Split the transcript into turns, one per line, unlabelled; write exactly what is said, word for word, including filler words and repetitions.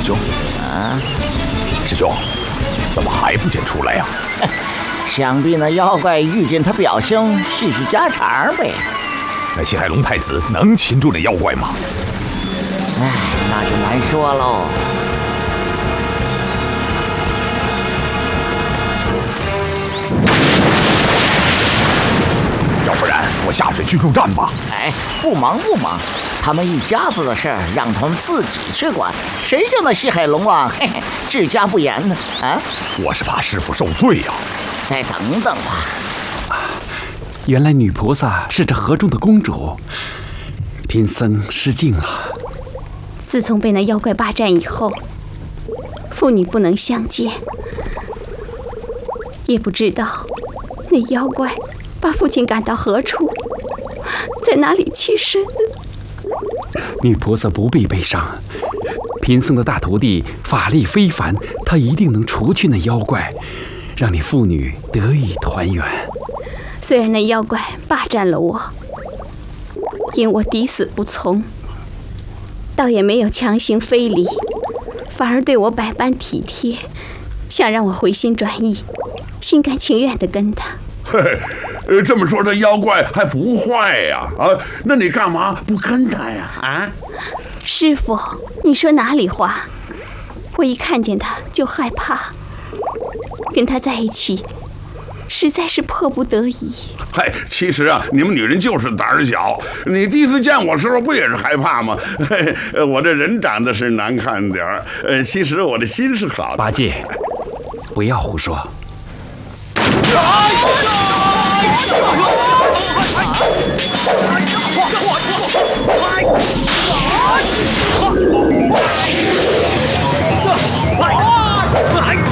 兄，
啊，
师兄，怎么还不见出来呀？
想必那妖怪遇见他表兄叙叙家常呗。
那西海龙太子能擒住那妖怪吗？
哎，那就难说喽。
要不然我下水去助战吧。
哎，不忙不忙，他们一家子的事儿让他们自己去管，谁叫那西海龙王嘿嘿治家不严呢？啊，
我是怕师傅受罪呀、啊。
再等等吧。
原来女菩萨是这河中的公主，贫僧失敬了。
自从被那妖怪霸占以后，父女不能相见，也不知道那妖怪把父亲赶到何处，在哪里栖身。
女菩萨不必悲伤，贫僧的大徒弟法力非凡，他一定能除去那妖怪，让你父女得以团圆。
虽然那妖怪霸占了我，因我抵死不从，倒也没有强行非礼，反而对我百般体贴，想让我回心转意，心甘情愿地跟他。
嘿嘿，这么说这妖怪还不坏呀？啊，那你干嘛不跟他呀？啊，
师父，你说哪里话？我一看见他就害怕，跟他在一起实在是迫不得已。
嗨，其实啊，你们女人就是胆儿小。你第一次见我时候不也是害怕吗？嘿，我这人长得是难看点儿，呃，其实我的心是好的。
八戒，不要胡说。